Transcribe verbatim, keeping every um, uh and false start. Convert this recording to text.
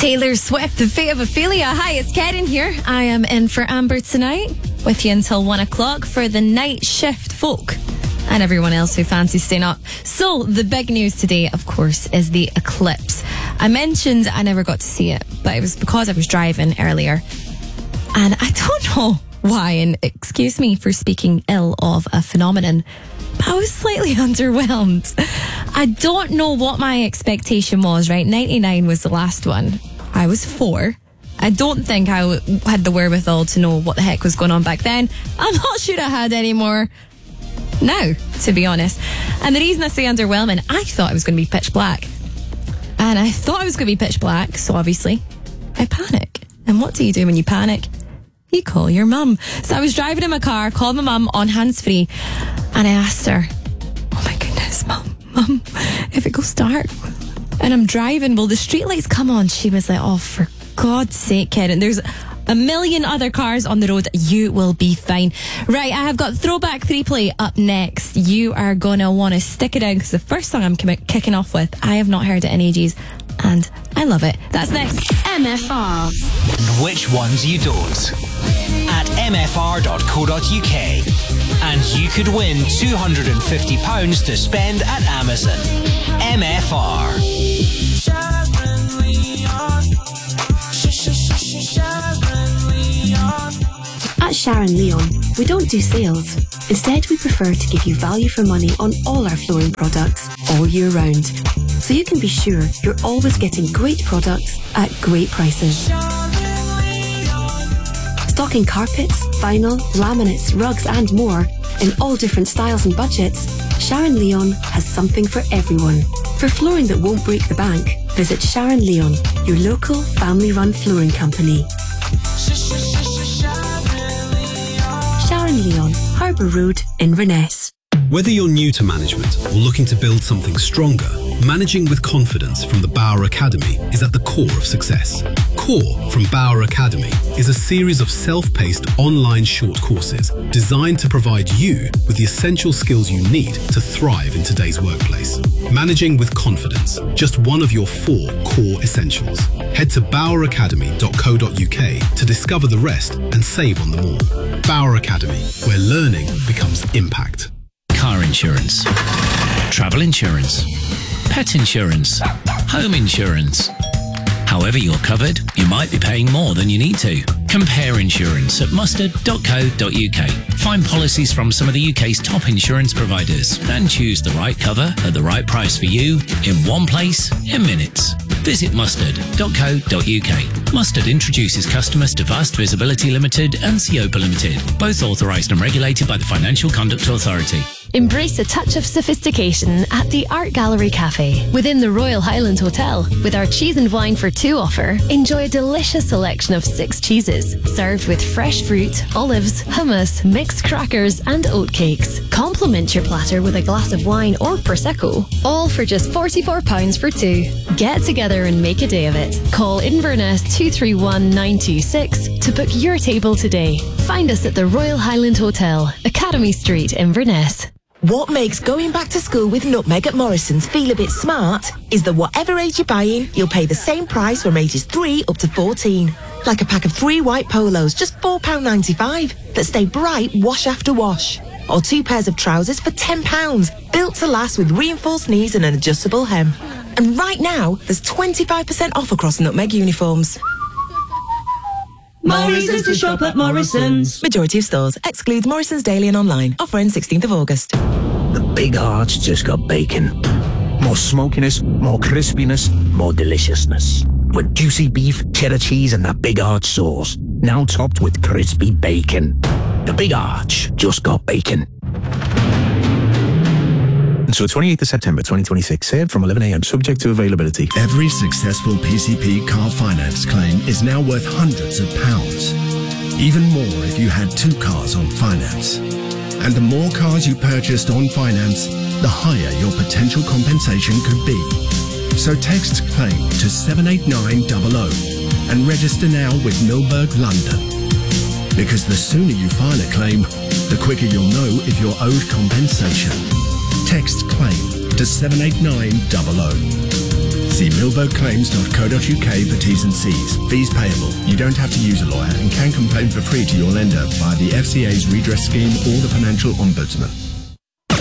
Taylor Swift, The Fate of Ophelia. Hi, it's Karen here. I am in for Amber tonight, with you until one o'clock for the night shift folk and everyone else who fancies staying up. So, the big news today, of course, is the eclipse. I mentioned I never got to see it, but it was because I was driving earlier. And I don't know why, and excuse me for speaking ill of a phenomenon, but I was slightly underwhelmed. I don't know what my expectation was, right? ninety-nine was the last one. I was four. I don't think I w- had the wherewithal to know what the heck was going on back then. I'm not sure I had any more now, to be honest. And the reason I say underwhelming, I thought it was going to be pitch black. And I thought it was going to be pitch black, so obviously I panic. And what do you do when you panic? You call your mum. So I was driving in my car, called my mum on hands-free, and I asked her, oh my goodness, mum, mum, if it goes dark and I'm driving, will the streetlights come on? She was like, oh, for God's sake, Karen, there's a million other cars on the road. You will be fine. Right, I have got Throwback three Play up next. You are going to want to stick it in because the first song I'm com- kicking off with, I have not heard it in ages, and I love it. That's next. M F R. Which ones you don't? At m f r dot co dot u k. And you could win two hundred fifty pounds to spend at Amazon. M F R. At Sharon Leon, we don't do sales. Instead, we prefer to give you value for money on all our flooring products all year round. So you can be sure you're always getting great products at great prices. Stocking carpets, vinyl, laminates, rugs and more in all different styles and budgets, Sharon Leon has something for everyone. For flooring that won't break the bank, visit Sharon Leon, your local family-run flooring company. Sharon Leon, Harbour Road, Inverness. Whether you're new to management or looking to build something stronger, managing with confidence from the Bauer Academy is at the core of success. Core from Bauer Academy is a series of self-paced online short courses designed to provide you with the essential skills you need to thrive in today's workplace. Managing with confidence, just one of your four core essentials. Head to bauer academy dot co dot u k to discover the rest and save on them all. Bauer Academy, where learning becomes impact. Car insurance, travel insurance, pet insurance, home insurance. However you're covered, you might be paying more than you need to. Compare insurance at mustard dot co dot u k. Find policies from some of the U K's top insurance providers and choose the right cover at the right price for you in one place in minutes. Visit mustard dot co dot u k. Mustard introduces customers to Vast Visibility Limited and Seopa Limited, both authorised and regulated by the Financial Conduct Authority. Embrace a touch of sophistication at the Art Gallery Cafe within the Royal Highland Hotel. With our cheese and wine for two offer, enjoy a delicious selection of six cheeses, served with fresh fruit, olives, hummus, mixed crackers and oatcakes. Complement your platter with a glass of wine or Prosecco, all for just forty-four pounds for two. Get together and make a day of it. Call Inverness two three one nine two six to book your table today. Find us at the Royal Highland Hotel, Academy Street, Inverness. What makes going back to school with Nutmeg at Morrison's feel a bit smart is that whatever age you're buying, you'll pay the same price from ages three up to fourteen. Like a pack of three white polos, just four pounds ninety-five, that stay bright wash after wash. Or two pairs of trousers for ten pounds, built to last with reinforced knees and an adjustable hem. And right now, there's twenty-five percent off across Nutmeg uniforms. More reasons to shop at Morrison's. Majority of stores. Excludes Morrison's Daily and online. Offer ends sixteenth of August. The Big Arch just got bacon. More smokiness, more crispiness, more deliciousness. With juicy beef, cheddar cheese and that Big Arch sauce. Now topped with crispy bacon. The Big Arch just got bacon. Until twenty-eighth of September twenty twenty-six, served from eleven a m, subject to availability. Every successful P C P car finance claim is now worth hundreds of pounds. Even more if you had two cars on finance. And the more cars you purchased on finance, the higher your potential compensation could be. So text claim to seven eight nine zero zero and register now with Milberg London. Because the sooner you file a claim, the quicker you'll know if you're owed compensation. Text claim to seven eight nine zero zero. See milbo claims dot co dot uk for T's and C's. Fees payable. You don't have to use a lawyer and can complain for free to your lender via the F C A's redress scheme or the Financial Ombudsman.